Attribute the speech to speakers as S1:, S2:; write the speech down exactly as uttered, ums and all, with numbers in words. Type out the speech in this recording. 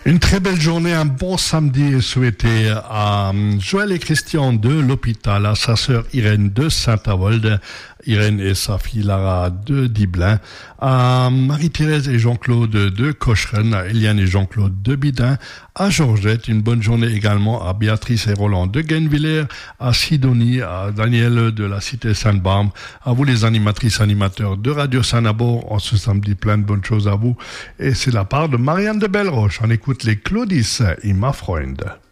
S1: Une très belle journée, un bon samedi souhaité à Joël et Christian de l'hôpital, à sa sœur Irène de Saint-Avold, Irène et sa fille Lara de Diblin, à Marie-Thérèse et Jean-Claude de Cocheren, à Eliane et Jean-Claude de Bidin, à Georgette. Une bonne journée également à Béatrice et Roland de Guenvillers, à Sidonie, à Daniel de la Cité Sainte-Barbe, à vous les animatrices animateurs de Radio Saint-Nabor. En ce samedi, plein de bonnes choses à vous. Et c'est la part de Marianne de Belleroche. On écoute les Claudis et ma Freunde.